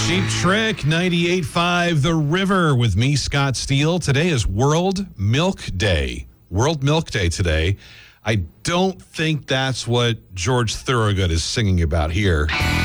Cheap Trick, 98.5 The River with me, Scott Steele. Today is World Milk Day. World Milk Day today. I don't think that's what George Thorogood is singing about here.